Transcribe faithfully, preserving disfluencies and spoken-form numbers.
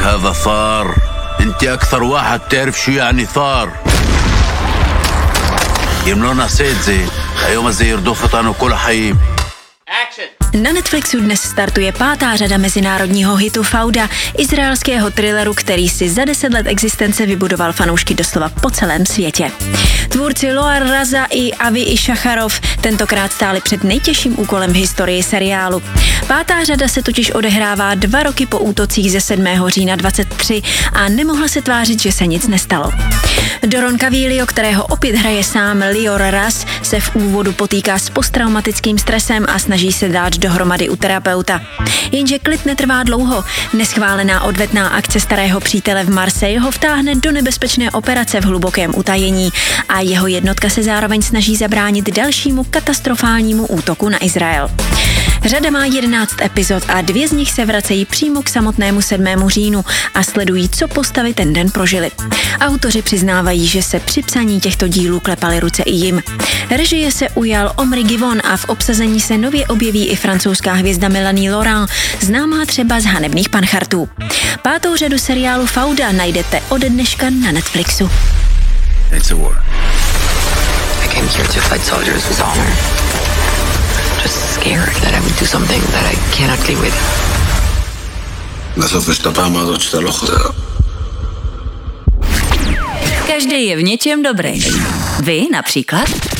هذا ثار. انت اكثر واحد تعرف شو يعني ثار. يملونا سيدزي ايوم زي يردوفتانو كل حيم. Na Netflixu dnes startuje pátá řada mezinárodního hitu Fauda, izraelského thrilleru, který si za deset let existence vybudoval fanoušky doslova po celém světě. Tvůrci Loar Raza i Avi Ishacharov tentokrát stáli před nejtěžším úkolem v historii seriálu. Pátá řada se totiž odehrává dva roky po útocích ze sedmého října dvacet tři a nemohla se tvářit, že se nic nestalo. Doron Cavillo, kterého opět hraje sám Lior Raz, se v úvodu potýká s posttraumatickým stresem a snaží se dát dohromady u terapeuta. Jenže klid netrvá dlouho. Neschválená odvetná akce starého přítele v Marseille ho vtáhne do nebezpečné operace v hlubokém utajení a jeho jednotka se zároveň snaží zabránit dalšímu katastrofálnímu útoku na Izrael. Řada má jedenáct epizod a dvě z nich se vracejí přímo k samotnému sedmému říjnu a sledují, co postavy ten den prožili. Autoři přiznávají, že se při psaní těchto dílů klepaly ruce i jim. Režie se ujal Omri Givon a v obsazení se nově objeví i francouzská hvězda Mélanie Laurent, známá třeba z Hanebných panchartů. Pátou řadu seriálu Fauda najdete ode dneška na Netflixu. It's a war. I came here to fight soldiers with honor. Just scared that I would do something that I cannot live with. בסוף את הפעם הזאת שאתה לא חוזר. Každý je v něčem dobrý. Vy například?